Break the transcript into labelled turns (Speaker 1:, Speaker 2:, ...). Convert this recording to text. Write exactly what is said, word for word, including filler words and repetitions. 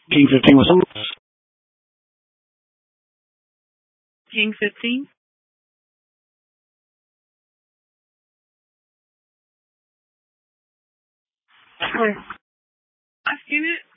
Speaker 1: King fifteen was some.
Speaker 2: King fifteen. I've seen it.